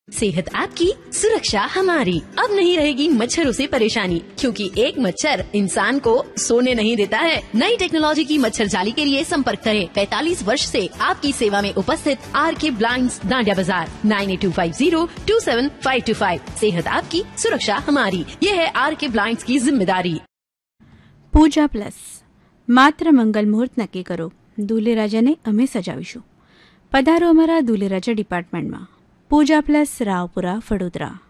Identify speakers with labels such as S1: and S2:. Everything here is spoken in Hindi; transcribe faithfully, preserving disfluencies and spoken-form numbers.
S1: सेहत आपकी, सुरक्षा हमारी। अब नहीं रहेगी मच्छरों से परेशानी, क्योंकि एक मच्छर इंसान को सोने नहीं देता है। नई टेक्नोलॉजी की मच्छर जाली के लिए संपर्क करें पैंतालीस वर्ष से आपकी सेवा में उपस्थित आर के ब्लाइंड्स, दांडिया बाजार, nine eight to five zero to seven five to five. सेहत आपकी, सुरक्षा हमारी, ये है आर के ब्लाइंड्स की जिम्मेदारी।
S2: પૂજા પ્લસ માત્ર મંગલ મુહૂર્ત નક્કી કરો. દુલેરાજાને અમે સજાવીશું. પધારો અમારા દુલેરાજા ડિપાર્ટમેન્ટમાં. પૂજા પ્લસ, રાવપુરા, વડોદરા.